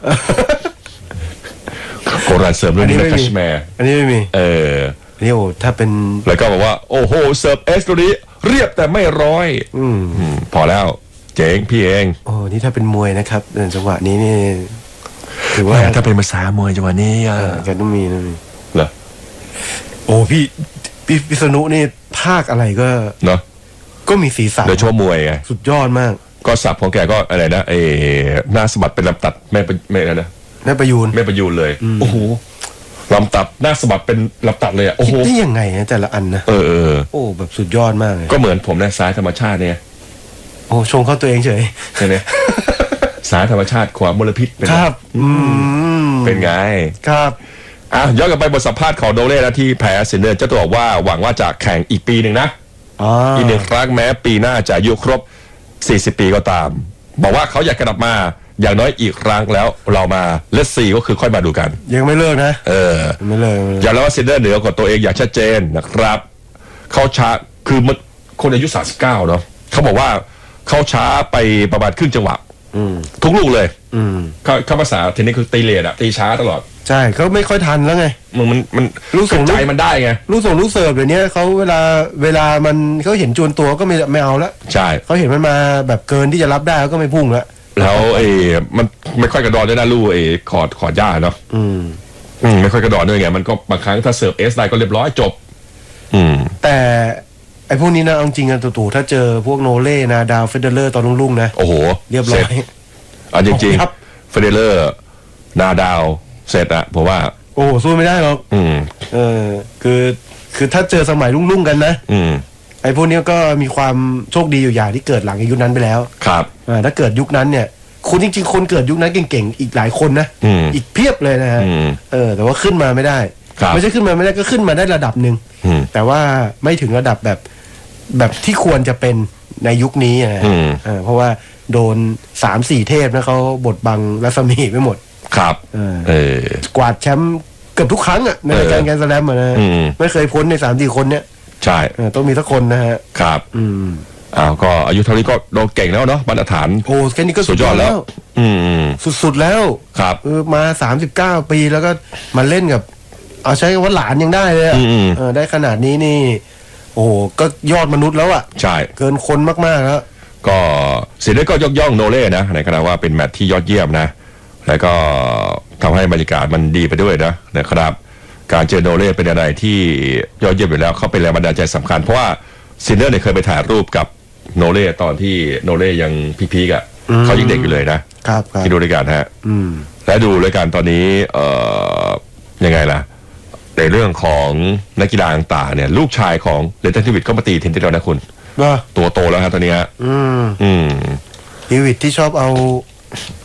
โคราชเสิร์ฟเรื่องนี้นะคัชแมร์อันนี้ไม่มีเอออันนี้โอ้ถ้าเป็นแล้วก็บอกว่าโอ้โหเสิร์ฟเอสริเรียบแต่ไม่ร้อยอืมอืมพอแล้วเจ๋งพี่เองโอ้นี่ถ้าเป็นมวยนะครับเออจังหวะนี้นี่ถือว่าถ้าเป็นภาษามวยจังหวะนี้อ่ะเออแกต้องมีนะมีเหรอโอ้พี่พี่พิษณุนี่ภาคอะไรก็เนาะก็มีสีสันโดยเฉพาะมวยไงสุดยอดมากก็สับของแกก็อะไรนะเออหน้าสะบัดเป็นลำตัดแม่เป็นแม่อะไรนะแม่ประยูนแม่ประยูนเลย โอ้โหลำตัดหน้าสะบัดเป็นลำตัดเลยอ่ะ โอ้คิโหดได้ยังไงนะแต่ละอันนะเออเออโอ้แบบสุดยอดมากเลยก็เหมือนผมนะสายธรรมชาติเนี่ยโอ้ชงเข้าตัวเองเฉยใช่ไหม สายธรรมชาติความมลพิษเป็นคไงรับ อืมเป็นไงครับอ่ะย้อนกลับไปบทสัมภาษณ์ของโดเล่นะที่แพ้เซนเนอร์เจ้าตัวบอกว่าหวังว่าจะแข่งอีกปีหนึ่งนะอ๋ออีกหนึ่งครั้งแม้ปีหน้าจะอายุครบ สี่สิบ ปีก็ตาม บอกว่าเขาอยากกลับมาอย่างน้อยอีกครั้งแล้วเรามาเลสซีก็คือค่อยมาดูกันยังไม่เลิกนะเออยังไม่เลิกยังไม่อเลิกย่าแล้วว่าซินเดอร์เหนือกว่าตัวเองอย่างชัดเจนนะครับ เขาช้าคือมันคนอายุสามสิบเก้าเนาะเขาบอกว่าเขาช้าไปประมาณครึ่งจังหวะอืมทุกลูกเลยอืมเขาเขาภาษาเทนนิสคือตีเลทอะตีช้าตลอดใช่เขาไม่ค่อยทันแล้วไงมันมันมันลูกส่งใจมันได้ไงลูกส่งลูกเสิร์ฟเดี๋ยวนี้เขาเวลาเวลามันเขาเห็นจวนตัวก็ไม่ไม่เอาละใช่เขาเห็นมันมาแบบเกินที่จะรับได้เขาก็ไม่พุ่งละแล้วไอ้มันไม่ค่อยกระดอนด้วยนะลูกไอ้คอร์ดคอร์ดย่าเนาะอืมอืมไม่ค่อยกระดอนด้วยไงมันก็บางครั้งถ้าเสิร์ฟเอสได้ก็เรียบร้อยจบ อืมแต่ไอ้พวกนี้นะเอาจริงกันตู่ๆถ้าเจอพวกโนเล่นาดาวเฟเดเลอร์ตอนรุ่งๆนะโอ้โหเรียบร้อยสจอ่ะจริงครับๆเฟเดเลอร์นาดาวเสร็จอะผมว่าโอ้โหสู้ไม่ได้หรอกอืมเออคือคือถ้าเจอสมัยรุ่งๆกันนะอืมไอ้พวกนี้ก็มีความโชคดีอยู่อย่างที่เกิดหลังอายุคนั้นไปแล้วครับอ่าถ้าเกิดยุคนั้นเนี่ยคุณจริงๆ คนเกิดยุคนั้นเก่งๆอีกหลายคนนะอืมอีกเพียบเลยนะฮะอืมเออ แต่ว่าขึ้นมาไม่ได้ครับไม่ใช่ขึ้นมาไม่ได้ก็ขึ้นมาได้ระดับหนึ่งอืมแต่ว่าไม่ถึงระดับแบบแบบที่ควรจะเป็นในยุคนี้นะฮะอืมเออเพราะว่าโดนสามสี่เทพนะเขาบดบังรัศมีไปหมดครับเออเออกวาดแชมป์เกือบทุกครั้งอ่ะในรายการเออแกรนด์สแลมอะนะอืมไม่เคยพ้นในสามสี่คนเนี้ยใช่เออต้องมีสักคนนะฮะครับอืมอ้าวก็อายุเท่านี้ก็โดนเก่งแล้วเนาะมาตรฐานโอ้แค่นี้ก็สุดยอดแล้ว อืมอืมสุดๆแล้วครับเออมาสามสิบเก้าปีแล้วก็มาเล่นกับ เอาใช้คำว่าหลานยังได้เลยอะอืมเออได้ขนาดนี้นี่ โอ้โหก็ยอดมนุษย์แล้วอะใช่เกินคนมากๆแล้วก็เสียด้วยก็ยกย่องโนเล่นะในขณะว่าเป็นแมตช์ที่ยอดเยี่ยมนะ แล้วก็ทำให้บรรยากาศมันดีไปด้วยนะนะครับ การเจอโนเล่เป็นอะไรที่ยอดเยี่ยมอยู่แล้วเขาเป็นแรงบันดาลใจสำคัญเพราะว่าซินเนอร์เนี่ยเคยไปถ่ายรูปกับโนเล่ตอนที่โนเล่ยังพีคๆอ่ะอืมเขายังเด็กอยู่เลยนะครับครับที่ดูด้วยกันฮะอืมและดูรายการตอนนี้เอ่อยังไงล่ะในเรื่องของนักกีฬาต่างๆเนี่ยลูกชายของเลนตันทิวิตก็มาตีเทนนิสแล้วนะคุณว่าตัวโตแล้วครับตอนนี้ฮะอืมอืมฮิวิตที่ชอบเอา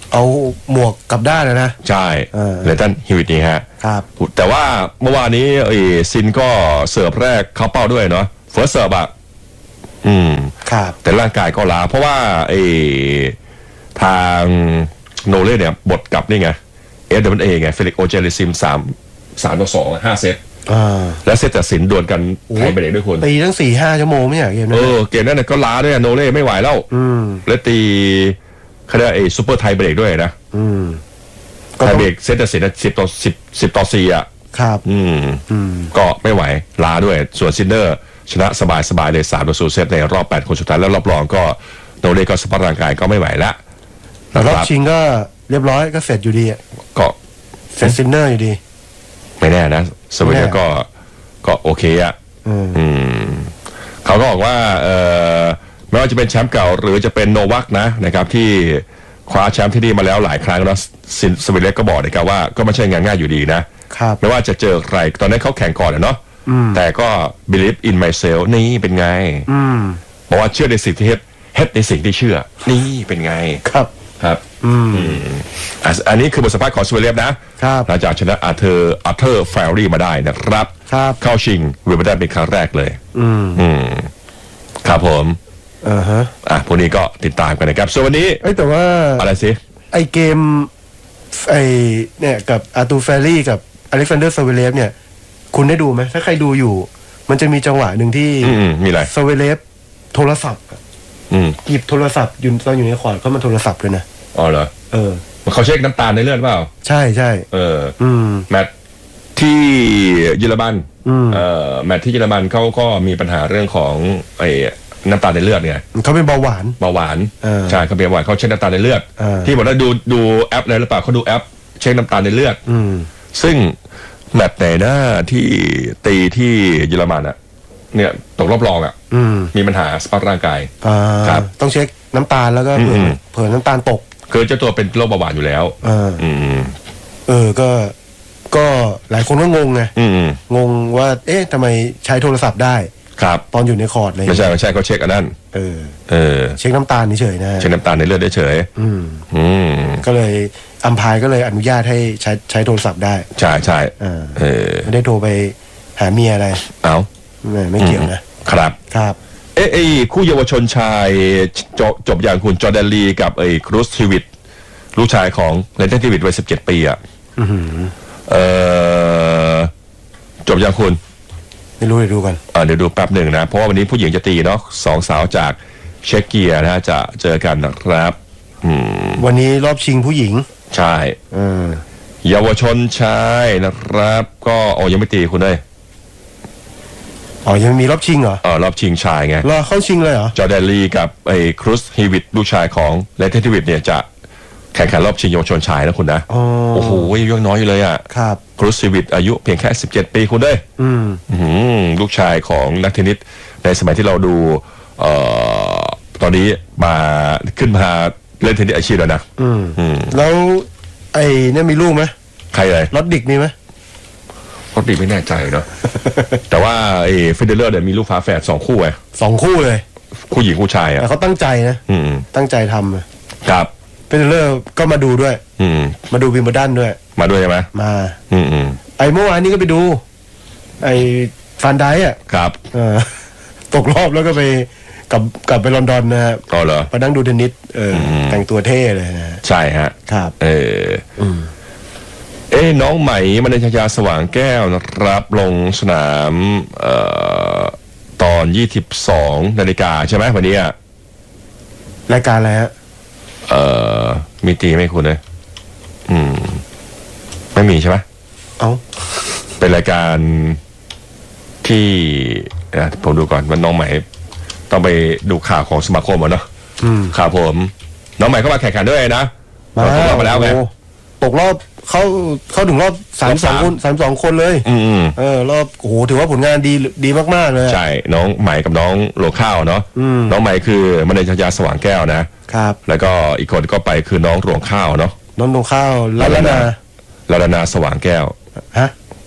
เอาหมวกกลับด้านนะนะใช่เลตันฮิวิตนี่ฮะครับแต่ว่าเมื่อวานนี้ไอ้ซินก็เสิร์ฟแรกเข้าเป้าด้วยเนาะเฟิร์สเสิร์ฟอะอืมครับแต่ร่างกายก็ล้าเพราะว่าไอ้ทางโนเล่เนี่ยบทกลับนี่ไงเอสเดมันเอไงเฟลิกโอเจลิซิมสามสามต่อสองห้าเซตและเซตตัดสินดวลกันไทยเบรกด้วยคนตีทั้งสี่ห้าชั่วโมงไม่ใช่เกมนั้นเออเกมนั้นก็ล้าด้วยโนเล่ไม่ไหวแล้วแล้วตีเขาเรียกไอ้ซูเปอร์ไทยเบรกด้วยนะไทยเบรกเซตตัดสินสิบต่อสิบสิบต่อสี่อ่ะครับอืมก็ไม่ไหวล้าด้วยส่วนซินเนอร์ชนะสบายสบายเลยสามต่อศูนย์เซตในรอบแปดคนสุดท้ายแล้วรอบรองก็โนเล่ก็สภาพร่างกายก็ไม่ไหวแล้วรอบชิงก็เรียบร้อยก็เสร็จอยู่ดีก็เสร็จซินเนอร์อยู่ดีไม่แน่นะสวีเดนก็ก็โอเคอ่ะอืมเขาก็บอกว่าเออไม่ว่าจะเป็นแชมป์เก่าหรือจะเป็นโนวัคนะนะครับที่คว้าแชมป์ที่นี่มาแล้วหลายครั้งแล้วสวีเดนก็บอกนะครับว่าก็ไม่ใช่งานง่ายอยู่ดีนะไม่ว่าจะเจอใครตอนนั้นเขาแข่งก่อนเนาะแต่ก็ believe in myself นี่เป็นไงบอกว่าเชื่อในสิ่งที่เฮ็ดเฮ็ดในสิ่งที่เชื่อนี่เป็นไงครับครับอืมอันนี้คือบทสัมภาษณ์ของสวีเดนนะครับหลังจากชนะอาร์เธอร์อาร์เธอร์แฟรรี่มาได้นะครับครับเข้าชิงวิมเบิลดันเป็นครั้งแรกเลยอืมอืมครับผมอ่าฮะอ่ะพวกนี้ก็ติดตามกันนะครับส่วนวันนี้เอ้แต่ว่าอะไรสิไอเกมไอเนี่ยกับอาร์ตูแฟรรี่กับอเล็กซานเดอร์ซาเวเลฟเนี่ยคุณได้ดูไหมถ้าใครดูอยู่มันจะมีจังหวะหนึ่งที่มีอะไรซาเวเลฟโทรศัพท์หยิบโทรศัพท์ยืนตอนอยู่ในคอร์ดเขามันโทรศัพท์เลยนะอ๋อเหรอเออเขาเช็คน้ำตาลในเลือดเปล่าใช่ใช่เอออืมแมทที่เยอรมันเอ่อแมทที่เยอรมันเขาก็มีปัญหาเรื่องของไอ้น้ำตาลในเลือดเนี่ยเขาเป็นเบาหวานเบาหวานใช่เขาเป็นเบาหวานเขาเช็คน้ำตาลในเลือดที่บอกว่าดูดูแอปอะไรหรือเปล่าเขาดูแอปเช็คน้ำตาลในเลือดซึ่งแมทไหนนะที่ตีที่เยอรมันอ่ะเนี่ยตกรอบรองอ่ะมีปัญหาสภาพร่างกายครับต้องเช็คน้ำตาลแล้วก็เผื่อน้ำตาลตกคือเจ้าตัวเป็นโรคเบาหวานอยู่แล้วเออเออก็ก็หลายคนก็งงไงงงว่าเอ๊ะทำไมใช้โทรศัพท์ได้ครับตอนอยู่ในคอร์ดเลยไม่ใช่ไม่ใช่เขาเช็คอันนั้นเออเออเช็คน้ำตาลเฉยๆนะเช็คน้ำตาลในเลือดเฉยอืมอืมก็เลยอัมพายก็เลยอนุญาตให้ใช้ใช้โทรศัพท์ได้ใช่ใช่เออไม่ได้โทรไปหาเมียอะไรเอ้าไม่ไม่เกี่ยวนะครับครับเอ้ไอ้คู่เยาวชนชายจบจบอย่างคุณจอร์แดนลีกับไอ้ครูสทิวิตลูกชายของเลนเทนทิวิตวัยสิบเจ็ดปีอ่ะเออจบอย่างคุณไม่รู้เดี๋ยวดูกันอ่าเดี๋ยวดูแป๊บหนึ่งนะเพราะว่าวันนี้ผู้หญิงจะตีเนาะสองสาวจากเช็กเกียนะฮะจะเจอกันนะครับวันนี้รอบชิงผู้หญิงใช่เยาวชนชายนะครับก็โอ้ยังไม่ตีคุณเลยอ๋อยังมีรอบชิงเหรออ๋อรอบชิงชายไงรอเข้าชิงเลยเหรอจอร์แดนลีกับไอ้ครูสฮิวิตลูกชายของเลนเทนทิวิตเนี่ยจะแข่งขันรอบชิงเยาวชนชายนะคุณนะโอ้โหยังน้อยอยู่เลยอ่ะครับครูสฮิวิตอายุเพียงแค่สิบเจ็ดปีคุณเลยอืมลูกชายของนักเทนนิสในสมัยที่เราดูเอ่อตอนนี้มาขึ้นมาเล่นเทนนิสอาชีพแล้วนะอืมแล้วไอ้เนี่ยมีลูกไหมใครเลยรอดดิกมีไหมรอดดิกไม่แน่ใจเนาะ แต่ว่าไอ้เฟเดเลอร์เนี่ยมีลูกฝาแฝดสองคู่ไงสองคู่เลยคู่หญิงคู่ชายอ่ะแต่เขาตั้งใจนะตั้งใจทำครับเฟเดเลอร์ก็มาดูด้วยมาดูวิมเบิลดันด้วยมาด้วยใช่ไหมมาไอ้เมื่อวานนี้ก็ไปดูไอ้ฟันไดอ่ะครับตกรอบแล้วก็ไปกลับกลับไปลอนดอนนะฮะอ๋อเหรอไปนั่งดูเทนนิสเออแต่งตัวเท่เลยนะใช่ฮะครับเออเอ้น้องใหม่มณีชยาสว่างแก้วนะครับลงสนามเอ่อตอนยี่สิบสองนาฬิกาใช่ไหมวันนี้อ่ะรายการอะไรฮะเอ่อมีตีไหมคุณเลยอืมไม่มีใช่ไหมเอ้าเป็นรายการที่ผมดูก่อนมันน้องใหม่ต้องไปดูข่าวของสมาคมอ่ะเนาะข่าวผมน้องใหม่เข้ามาแข่งขันด้วยนะมาตกรอบมาแล้วไงตกรอบเขาเขาถึงรอบสามสองคนสามสองคนเลยอืมเออรอบโอ้โหถือว่าผลงานดีดีมากๆเลยใช่น้องใหม่กับน้องโลข้าวเนาะน้องใหม่คือมณีชยาสว่างแก้วนะครับแล้วก็อีกคนก็ไปคือน้องรวงข้าวเนาะน้องรวงข้าวลาลานาลาลานาสว่างแก้วฮะเ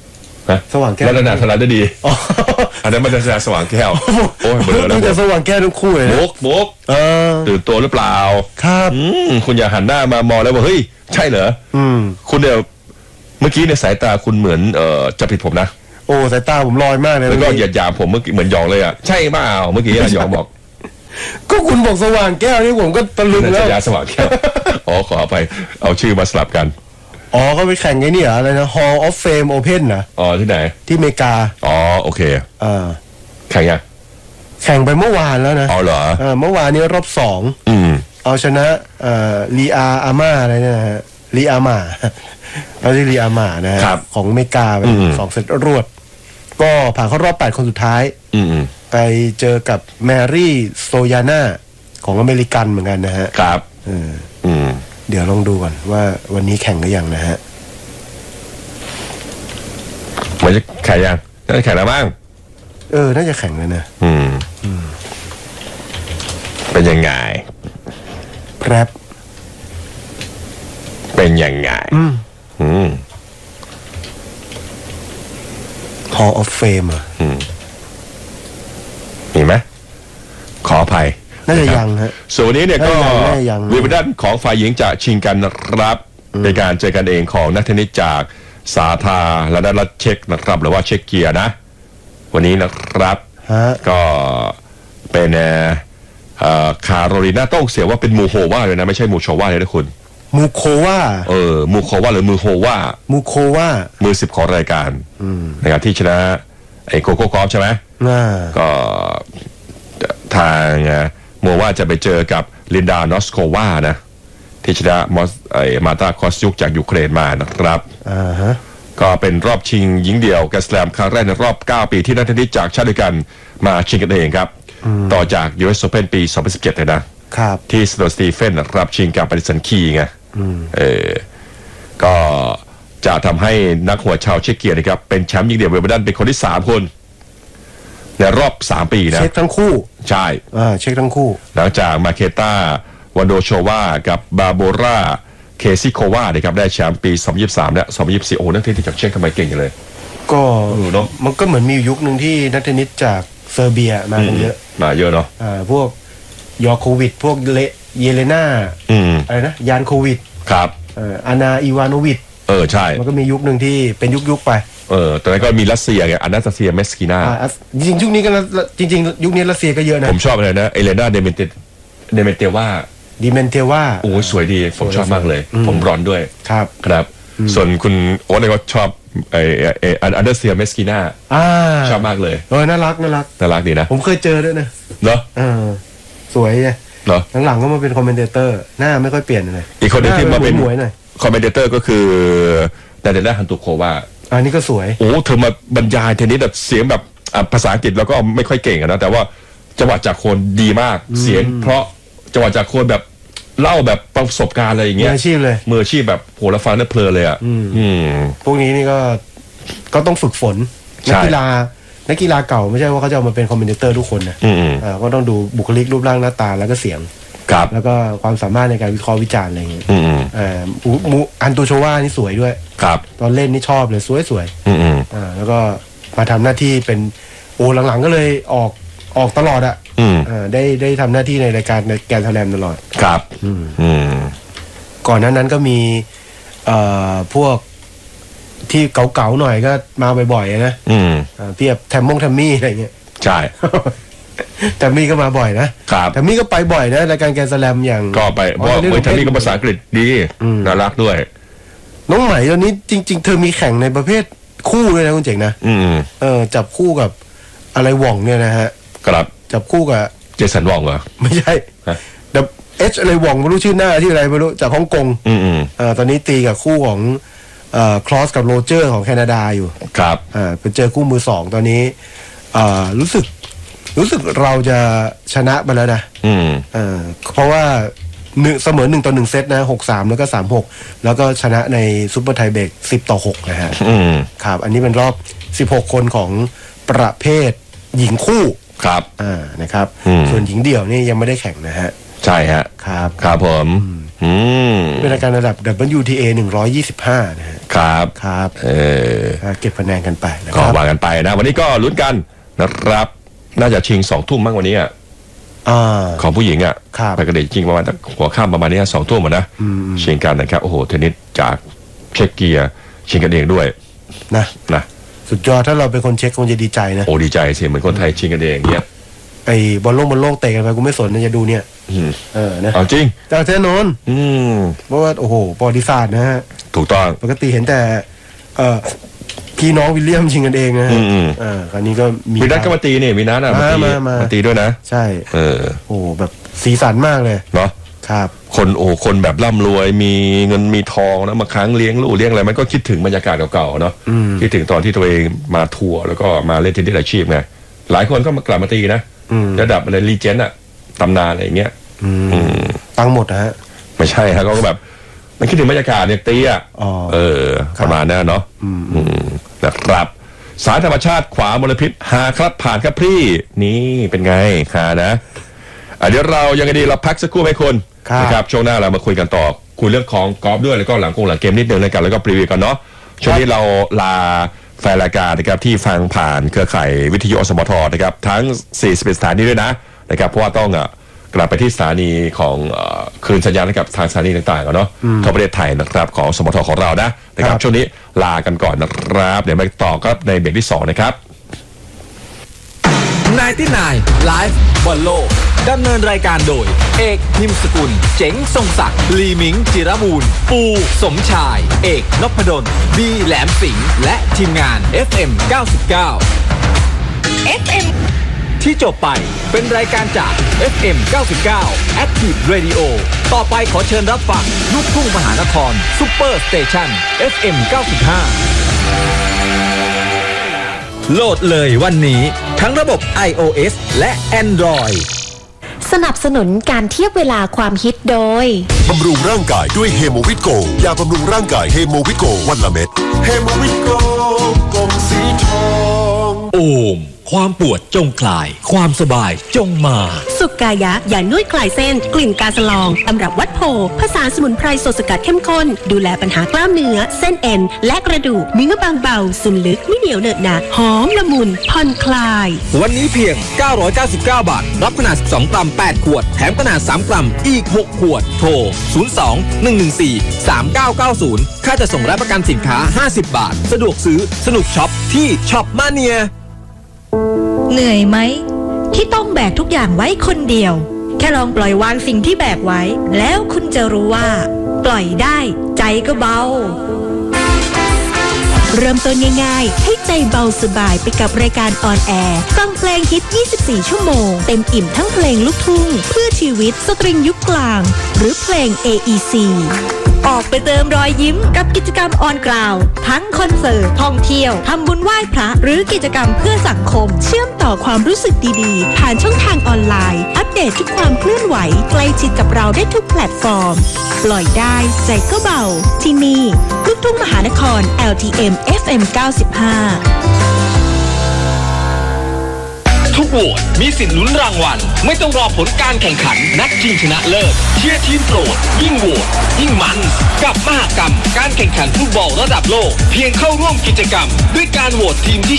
สว่างแก้วแล้วนาธนาได้ดีอันนั้นมันจะสว่างแก้วโอ้ยเบลอแล้วมันจะสว่างแก้วทั้งคู่เลยนะมุกมุกเออตื่นตัวหรือเปล่าครับอืมคุณอย่าหันหน้ามามองแล้วว่าเฮ้ยใช่เหรออืมคุณเนี่ยเมื่อกี้ในสายตาคุณเหมือนเอ่อจะผิดผมนะโอ้สายตาผมลอยมากเลยแล้วก็เหยียดหยามผมเมื่อกี้เหมือนหยองเลยอ่ะใช่เปล่าเมื่อกี้หยองบอกก็คุณบอกสว่างแก้วนี่ผมก็ตะลึงนัแล้วชยาสว่างแก้วอ๋อขออภัยเอาชื่อมาสลับกันอ๋อก็ไปแข่งไอ้นี่เหรออะไรนะ Hall of Fame Open นะอ๋อที่ไหนที่อเมริกาอ๋อโอเคอ่าแข่งยังแข่งไปเมื่อวานแล้วนะอ๋อเหรอเออเมื่อวานนี้รอบสองอืมเอาชนะเอ่อลีอาอาม่าอะไรเนี่ยนะฮะลีอาม่า เอาที่ลีอาม่านะฮะครับของอเมริกาไปอืมสองเซตรวด ก็ผ่านเข้ารอบแปดคนสุดท้ายอืมอืมไปเจอกับแมรี่โซยาน่าของอเมริกันเหมือนกันนะฮะครับเอออืมเดี๋ยวลองดูก่อนว่าวันนี้แข่งหรือยังนะฮะมันจะแข่งยังน่าจะแข่งแล้วมั้งเออ น่าจะแข่งแล้วนะอืมเป็นยังไงแพรบเป็นยังไงอืมอืม Hall of Fame อ่ะมีไหมขออภัยน่าจะยังฮะส่วนวันนี้เนี่ยก็น่าจะยังวิมเบิลดันของฝ่ายหญิงจะชิงกันนะครับเป็นการเจอกันเองของนักเทนนิสจากสาธารณรัฐเช็กนะครับหรือว่าเช็กเกียนะ วันนี้นะครับฮะก็เป็นเอ่อเอ่อคาโรลีนาต้องเสียว่าเป็นมูโฮวาเลยนะไม่ใช่มูโชวาเลยนะคุณมูโควาเออมูโควาหรือมูโฮวามูโความือสิบของรายการนะครับที่ชนะไอ้โกโก้กอล์ฟใช่ไหมน่าก็ทางโมว่าจะไปเจอกับลินดานอสโควานะที่ชนะมอสไอมาตาคอสยุกจากยูเครนมานะครับอ่าฮะก็เป็นรอบชิงหญิงเดี่ยวแกรนด์สแลมครั้งแรกในรอบเก้าปีที่นักเทนนิสจากชาติเดียวกันมาชิงกันเองครับ ต่อจาก ยู เอส Open ปีสองพันสิบเจ็ดเลยนะครับ ที่สโตนสตีเฟนนะครับชิงกับปาริสันคีไงเออก็จะทำให้นักหัวชาวเช็กเกียนะครับเป็นแชมป์หญิงเดี่ยววิมเบิลดันเป็นคนที่สามคนในรอบสามปีนะเช็คทั้งคู่ใช่อ่าเช็คทั้งคู่หลังจากมาเคต้าวันโดโชวากับบาโบราเคซิโควานะครับได้แชมป์ปีสองพันยี่สิบสามและสองพันยี่สิบสี่โอ้นักเทนนิสจากเช็กทำไมเก่งจังเลยก็เออเนอะมันก็เหมือนมีอยู่ยุคหนึ่งที่นักเทนนิสจากเซอร์เบียมากันเยอะมาเยอะเนาะอ่าพวกยอร์โควิด พวกเลเยเลนาอืมอะไรนะยานโควิดครับเอ่ออานาอีวานโวิดเออใช่มันก็มียุคหนึ่งที่เป็นยุคยุคๆไปเออตอนนั้นก็มีรัสเซียไงอานาสตาเซียเมสกินาอ่าจริงๆยุคนี้ก็จริงๆ ยุคนี้รัสเซียก็เยอะนะผมชอบเลยนะเอเลนาเดเมนเตเดเมนเตว่าดิเมนเทว่าโอ้ยสวยดีผมชอบมากเลย ผมร้อนด้วยครับครับ ส่วนคุณโอ๊ตเนี่ยก็ชอบไอไออันเดอร์เซียเมสกินาอ่าชอบมากเลยเออน่ารักน่ารักน่ารักดีนะผมเคยเจอด้วยนะเนาะเออสวยไงเนาะหลังๆก็มาเป็นคอมเมนเตอร์ หน้าไม่ค่อยเปลี่ยนเลยอีกคนหนึงที่มาเป็นหมวยๆหน่อยคอมเมนเตอร์ก็คือดาเดล่าฮันตุโควาอันนี้ก็สวยโอ้เธอมาบรรยายเทนนิสแบบเสียงแบบอ่ะภาษาอังกฤษแล้วก็ไม่ค่อยเก่งอะนะแต่ว่าจังหวะจากโคนดีมากเสียง เพราะจังหวะจากโคนแบบเล่าแบบประสบการณ์อะไรอย่างมืเงี้อย อาชีพเลยมืออาชีพแบบโหแล้วฟังได้เพลินเลยอ่ะอืมพวกนี้นี่ก็ก็ต้องฝึกฝนใช่นักกีฬานักกีฬาเก่าไม่ใช่ว่าเขาจะเอามาเป็นคอมเมนเตอร์ทุกคนนะอืมอืมอ่าก็ต้องดูบุคลิกรูปร่างหน้าตาแล้วก็เสียงครับแล้วก็ความสามารถในการวิเคราะห์วิจารณ์อะไรอย่างเงี้ยอืมอืมอ่ามูมูอันตูโชวานี่สวยด้วยครับตอนเล่นนี่ชอบเลยสวยสวยอืมอืมๆอ่าแล้วก็มาทำหน้าที่เป็นโอ้หลังๆก็เลยออกออกตลอดอะอืมอ่าได้ได้ทำหน้าที่ในรายการในแกรนด์สแลมตลอดครับอืมก่อนหนั้นนั้นก็มีเอ่อพวกที่เก่าๆหน่อยก็มาบ่อยๆนะอืมอ่าเพียบแทมมงแทมมี่อะไรเงี้ยใช่แทมมี่ก็มาบ่อยนะครับ แทมมี่ก็ไปบ่อยนะรายการแกรนด์สแลมอย่างก็ไปเพราะว่าเหมือนท่านนี้ก็ภาษาอังกฤษดีน่ารักด้วยน้องใหม่ตอนนี้จริง ๆ เธอมีแข่งในประเภทคู่ด้วยนะคุณเจ๋งนะอืมเออจับคู่กับอะไรหว่องเนี่ยนะฮะครับจับคู่กับเจสันวองเหรอไม่ใช่ฮะดับเอชอะไรหว่องไม่รู้ชื่อหน้าที่อะไรไม่รู้จากฮ่องกงอืมอืมอ่าตอนนี้ตีกับคู่ของเอ่อคลอสกับโรเจอร์ของแคนาดาอยู่ครับอ่าไปเจอคู่มือสองตอนนี้อ่ารู้สึกรู้สึกเราจะชนะไปแล้วนะอืมอ่าเพราะว่าหนึ่งเสมอหนึ่งต่อหนึ่งเซตนะหกสามแล้วก็สามหกแล้วก็ชนะในซุปเปอร์ไทเบรกสิบต่อหกนะฮะอืมครับอันนี้เป็นรอบสิบหกคนของประเภทหญิงคู่ครับอ่านะครับอืมส่วนหญิงเดี่ยวนี่ยังไม่ได้แข่งนะฮะใช่ฮะครับครับผมอืมเป็นรายการระดับ ดับเบิลยู ที เอ หนึ่งร้อยยี่สิบห้านะฮะครับครับเออเก็บคะแนนกันไปนะคก็รับว่ากันไปนะวันนี้ก็ลุ้นกันนะครับน่าจะชิงสองทุ่มมั้งวันนี้อ่ะของผู้หญิงอ่ะไปกระเด็นจริงประมาณหัวค่ำประมาณนี้สองทุ่มนะชิงกันนะครับโอ้โหเทนนิสจากเช็กเกียชิงกันเองด้วยนะนะสุดยอดถ้าเราเป็นคนเช็คคงจะดีใจนะโอ้ดีใจสิเหมือนคนไทยชิงกันเองเนี้ยไอ้บอลโลกบอลโลกเตะกันไปกูไม่สนนะจะดูเนี่ยเออนะเอาจริงแต่แน่นอนเพราะว่าโอ้โหประวัติศาสตร์นะฮะถูกต้องปกติเห็นแต่เออพี่น้องวิลเลียมชิงกันเองนะฮะอ่าคราวนี้ก็มีมีนัดก็มาตีนี่มีนัดอ่ะมาตีมาตีด้วยนะใช่เออโอ้แบบสีสันมากเลยเนาะครับคนโอ้คนแบบร่ำรวยมีเงินมีทองนะมาค้างเลี้ยงลูกเลี้ยงอะไรมันก็คิดถึงบรรยากาศเก่าๆเนาะคิดถึงตอนที่ตัวเองมาทัวร์แล้วก็มาเล่นเทนนิสอาชีพไงหลายคนก็มากลับมาตีนะระดับอะไรรีเจนต์อะตำนานอะไรอย่างเงี้ยตั้งหมดนะฮะไม่ใช่ฮะเขาก็แบบมันคิดถึงบรรยากาศเนี่ยตีอ่ะเออประมาณนั้นเนาะนะครับสารธรรมชาติขวามลพิษหาครับผ่านครับพี่นี่เป็นไงค่ะนะเดี๋ยวเรายังไงดีเราพักสักครู่ไหมคุณนะครับช่วงหน้าเรามาคุยกันต่อคุยเรื่องของกอล์ฟด้วยแล้วก็หลังกงหลังเกมนิดนึงเลยกันแล้วก็พรีวิวกันเนาะช่วงนี้เราลาแฟนรายการนะครับที่ฟังผ่านเครือข่ายวิทยุอสมทนะครับทั้งสี่สิบเอ็ดสถานีด้วยนะนะครับเพราะว่าต้องกลับไปที่สถานีของคืนสัญญาณให้กับทางสถานีต่างๆเนาะทั่วประเทศไทยนะครับของสมทของเรานะนะครับช่วงนี้ลากันก่อนนะครับเดี๋ยวมาต่อก็ในเบรกที่สองนะครับนายที่นายไลฟ์บอลโลกดำเนินรายการโดยเอกนิมสกุลเจ๋งทรงศักดิ์ลีมิงจิรบูรณ์ปูสมชายเอกนพดลบีแหลมสิงห์และทีมงาน เอฟ เอ็ม เก้าสิบเก้า เอฟ เอ็ม ที่จบไปเป็นรายการจาก เอฟ เอ็ม เก้าสิบเก้า Active Radio ต่อไปขอเชิญรับฟังลูกทุ่งมหานครซุปเปอร์สเตชัน เอฟ เอ็ม เก้าสิบห้าโหลดเลยวันนี้ทั้งระบบ iOS และ Android สนับสนุนการเทียบเวลาความฮิตโดยบำรุงร่างกายด้วยเฮโมวิตโกยาบำรุงร่างกายเฮโมวิตโกวันละเม็ดเฮโมวิตโกกลมสีทองโอมความปวดจงคลายความสบายจงมาสุกายะยานวดคลายเส้นกลิ่นกาสลองตำรับวัดโพผสานสมุนไพรสดสกัดเข้มข้นดูแลปัญหากล้ามเนื้อเส้นเอ็นและกระดูกเนื้อบางเบาซึมลึกไม่เหนียวเหนอะหนะหอมละมุนผ่อนคลายวันนี้เพียงเก้าร้อยเก้าสิบเก้าบาทรับขนาดสิบสองกรัมแปดขวดแถมขนาดสามกรัมอีกหกขวดโทรศูนย์ สอง หนึ่ง หนึ่ง สี่ สาม เก้า เก้า ศูนย์ค่าจะส่งและประกันสินค้าห้าสิบบาทสะดวกซื้อสนุกช็อปที่ช็อปมาเนียเหนื่อยไหมที่ต้องแบกทุกอย่างไว้คนเดียวแค่ลองปล่อยวางสิ่งที่แบกไว้แล้วคุณจะรู้ว่าปล่อยได้ใจก็เบาเริ่มต้นง่ายๆให้ใจเบาสบายไปกับรายการออนแอร์ฟังเพลงฮิตยี่สิบสี่ชั่วโมงเต็มอิ่มทั้งเพลงลูกทุ่งเพื่อชีวิตสตริงยุคกลางหรือเพลง เอ อี ซีออกไปเติมรอยยิ้มกับกิจกรรมออนกราวทั้งคอนเสิร์ตท่องเที่ยวทำบุญไหว้พระหรือกิจกรรมเพื่อสังคมเชื่อมต่อความรู้สึกดีๆผ่านช่องทางออนไลน์อัปเดตทุกความเคลื่อนไหวใกล้ชิดกับเราได้ทุกแพลตฟอร์มปล่อยได้ใจก็เบาที่นี่ลูกทุ่งมหานคร แอล ที เอ็ม เอฟ เอ็ม เก้าสิบห้าทุกโหวตมีสิทธิ์ลุ้นรางวัลไม่ต้องรอผลการแข่งขันนัดชิงชนะเลิศเชียร์ทีมโปรดยิ่งโหวตยิ่งมันกับมหกรรมการแข่งขันฟุตบอลระดับโลกเพียงเข้าร่วมกิจกรรมด้วยการโหวตทีมที่